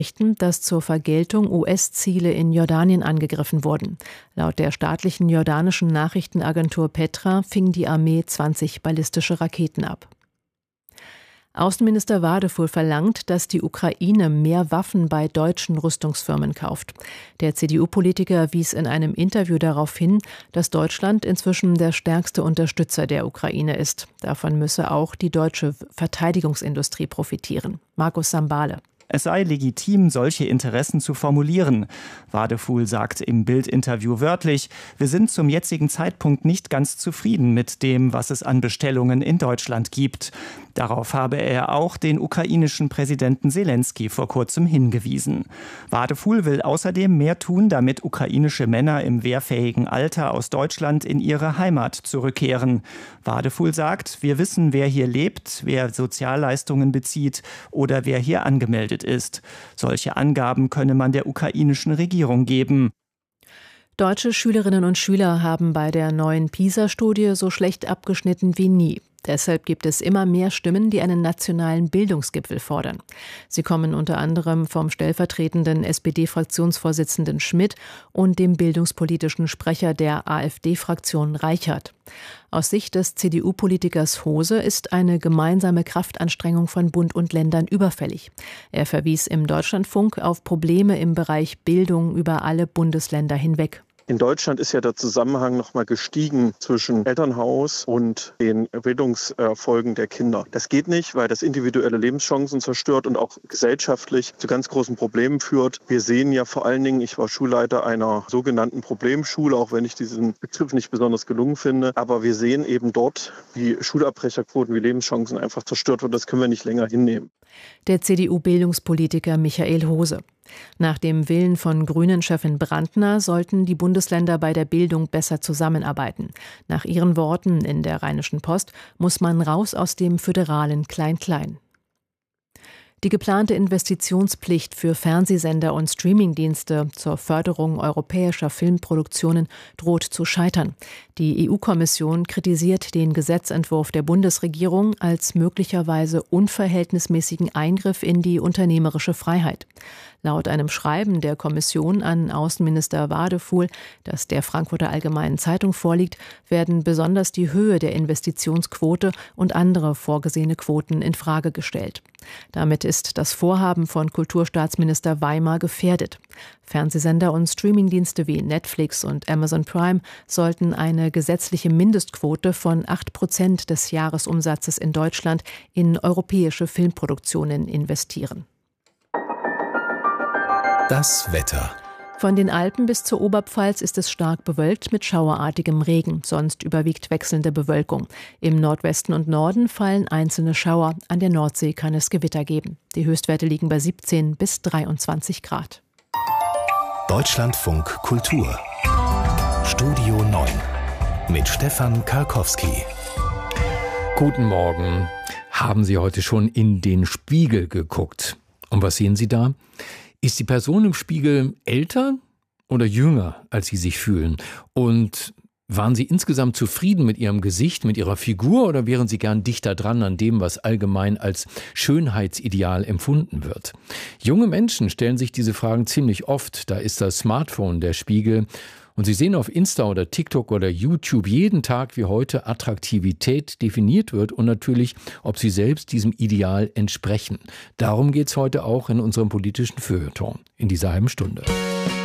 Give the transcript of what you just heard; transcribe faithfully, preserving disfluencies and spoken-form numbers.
dass zur Vergeltung U S-Ziele in Jordanien angegriffen wurden. Laut der staatlichen jordanischen Nachrichtenagentur Petra fing die Armee zwanzig ballistische Raketen ab. Außenminister Wadefuhl verlangt, dass die Ukraine mehr Waffen bei deutschen Rüstungsfirmen kauft. Der C D U-Politiker wies in einem Interview darauf hin, dass Deutschland inzwischen der stärkste Unterstützer der Ukraine ist. Davon müsse auch die deutsche Verteidigungsindustrie profitieren. Markus Sambale. Es sei legitim, solche Interessen zu formulieren. Wadefuhl sagt im Bild-Interview wörtlich, wir sind zum jetzigen Zeitpunkt nicht ganz zufrieden mit dem, was es an Bestellungen in Deutschland gibt. Darauf habe er auch den ukrainischen Präsidenten Selenskyj vor kurzem hingewiesen. Wadefuhl will außerdem mehr tun, damit ukrainische Männer im wehrfähigen Alter aus Deutschland in ihre Heimat zurückkehren. Wadefuhl sagt, wir wissen, wer hier lebt, wer Sozialleistungen bezieht oder wer hier angemeldet ist. Solche Angaben könne man der ukrainischen Regierung geben. Deutsche Schülerinnen und Schüler haben bei der neuen PISA-Studie so schlecht abgeschnitten wie nie. Deshalb gibt es immer mehr Stimmen, die einen nationalen Bildungsgipfel fordern. Sie kommen unter anderem vom stellvertretenden S P D-Fraktionsvorsitzenden Schmidt und dem bildungspolitischen Sprecher der AfD-Fraktion Reichert. Aus Sicht des C D U-Politikers Hose ist eine gemeinsame Kraftanstrengung von Bund und Ländern überfällig. Er verwies im Deutschlandfunk auf Probleme im Bereich Bildung über alle Bundesländer hinweg. In Deutschland ist ja der Zusammenhang noch mal gestiegen zwischen Elternhaus und den Bildungserfolgen der Kinder. Das geht nicht, weil das individuelle Lebenschancen zerstört und auch gesellschaftlich zu ganz großen Problemen führt. Wir sehen ja vor allen Dingen, ich war Schulleiter einer sogenannten Problemschule, auch wenn ich diesen Begriff nicht besonders gelungen finde. Aber wir sehen eben dort, wie Schulabbrecherquoten, wie Lebenschancen einfach zerstört werden. Das können wir nicht länger hinnehmen. Der C D U-Bildungspolitiker Michael Hose. Nach dem Willen von Grünen-Chefin Brandner sollten die Bundesländer bei der Bildung besser zusammenarbeiten. Nach ihren Worten in der Rheinischen Post muss man raus aus dem föderalen Klein-Klein. Die geplante Investitionspflicht für Fernsehsender und Streamingdienste zur Förderung europäischer Filmproduktionen droht zu scheitern. Die E U-Kommission kritisiert den Gesetzentwurf der Bundesregierung als möglicherweise unverhältnismäßigen Eingriff in die unternehmerische Freiheit. Laut einem Schreiben der Kommission an Außenminister Wadefuhl, das der Frankfurter Allgemeinen Zeitung vorliegt, werden besonders die Höhe der Investitionsquote und andere vorgesehene Quoten in Frage gestellt. Damit ist das Vorhaben von Kulturstaatsminister Weimar gefährdet. Fernsehsender und Streamingdienste wie Netflix und Amazon Prime sollten eine gesetzliche Mindestquote von acht Prozent des Jahresumsatzes in Deutschland in europäische Filmproduktionen investieren. Das Wetter. Von den Alpen bis zur Oberpfalz ist es stark bewölkt mit schauerartigem Regen, sonst überwiegt wechselnde Bewölkung. Im Nordwesten und Norden fallen einzelne Schauer, an der Nordsee kann es Gewitter geben. Die Höchstwerte liegen bei siebzehn bis dreiundzwanzig Grad. Deutschlandfunk Kultur. Studio neun mit Stefan Karkowski. Guten Morgen. Haben Sie heute schon in den Spiegel geguckt? Und was sehen Sie da? Ist die Person im Spiegel älter oder jünger, als Sie sich fühlen? Und waren Sie insgesamt zufrieden mit Ihrem Gesicht, mit Ihrer Figur oder wären Sie gern dichter dran an dem, was allgemein als Schönheitsideal empfunden wird? Junge Menschen stellen sich diese Fragen ziemlich oft. Da ist das Smartphone der Spiegel. Und Sie sehen auf Insta oder TikTok oder YouTube jeden Tag, wie heute Attraktivität definiert wird und natürlich, ob Sie selbst diesem Ideal entsprechen. Darum geht es heute auch in unserem politischen Feuilleton in dieser halben Stunde.